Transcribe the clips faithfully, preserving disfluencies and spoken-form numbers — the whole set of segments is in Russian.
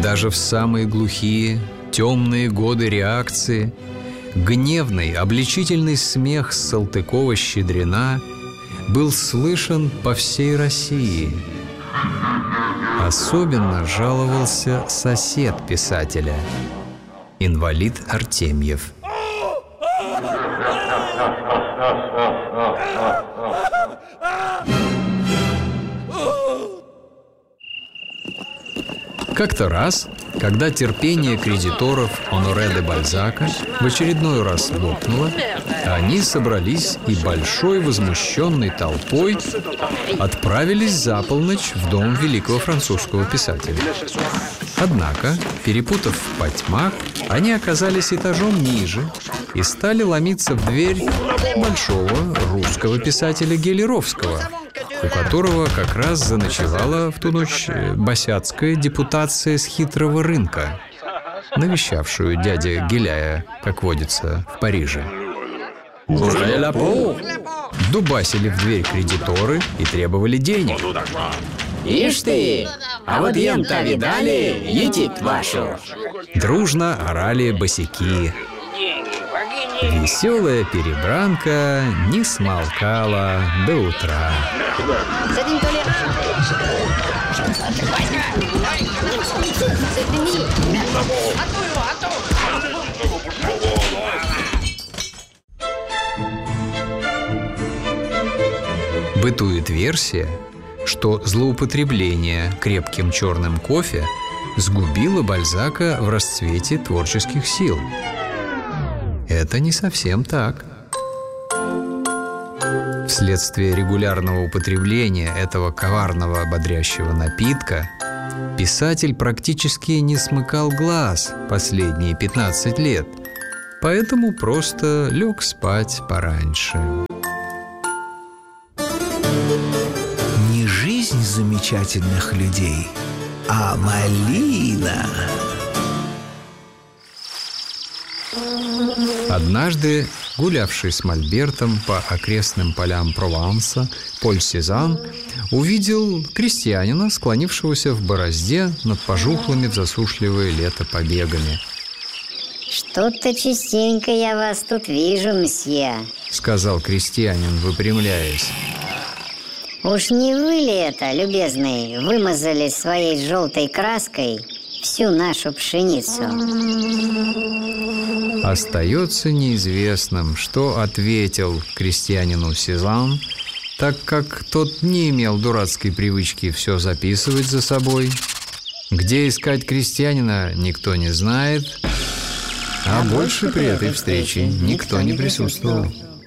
даже в самые глухие, темные годы реакции гневный, обличительный смех Салтыкова-Щедрина был слышен по всей России. Особенно жаловался сосед писателя, инвалид Артемьев. Как-то раз, когда терпение кредиторов Оноре де Бальзака в очередной раз лопнуло, они собрались и большой возмущенной толпой отправились за полночь в дом великого французского писателя. Однако, перепутав в потьмах, они оказались этажом ниже и стали ломиться в дверь большого русского писателя Гелеровского, у которого как раз заночевала в ту ночь босяцкая депутация с хитрого рынка, навещавшую дядя Геляя, как водится, в Париже. Дубасили в дверь кредиторы и требовали денег. Ишь ты, а вот ем-то видали, едит вашу. Дружно орали босяки. Веселая перебранка не смолкала до утра. Бытует версия, что злоупотребление крепким черным кофе сгубило Бальзака в расцвете творческих сил. Это не совсем так. Вследствие регулярного употребления этого коварного бодрящего напитка писатель практически не смыкал глаз последние пятнадцать лет, поэтому просто лег спать пораньше. Не жизнь замечательных людей, а малина. Однажды, гулявший с Мольбертом по окрестным полям Прованса, Поль Сезанн увидел крестьянина, склонившегося в борозде над пожухлыми в засушливое лето побегами. «Что-то частенько я вас тут вижу, мсье», — сказал крестьянин, выпрямляясь. «Уж не вы ли это, любезный, вымазали своей желтой краской всю нашу пшеницу?» Остается неизвестным, что ответил крестьянину Сезанн, так как тот не имел дурацкой привычки все записывать за собой. Где искать крестьянина, никто не знает, а, а больше при этой встрече никто не присутствовал.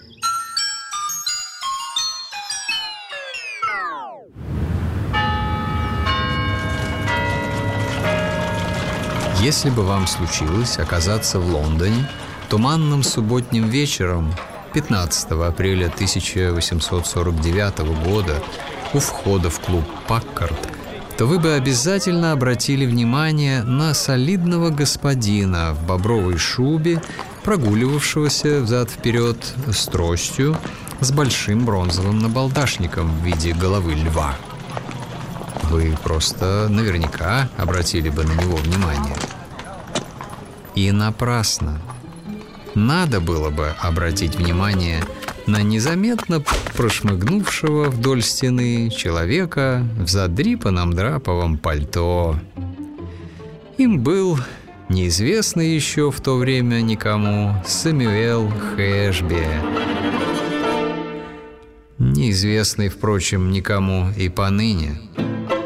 Если бы вам случилось оказаться в Лондоне туманным субботним вечером пятнадцатого апреля тысяча восемьсот сорок девятого года у входа в клуб «Паккард», то вы бы обязательно обратили внимание на солидного господина в бобровой шубе, прогуливавшегося взад-вперед с тростью, с большим бронзовым набалдашником в виде головы льва. Вы просто наверняка обратили бы на него внимание. И напрасно. Надо было бы обратить внимание на незаметно прошмыгнувшего вдоль стены человека в задрипанном драповом пальто. Им был неизвестный еще в то время никому Сэмюэл Хэшби. Неизвестный, впрочем, никому и поныне.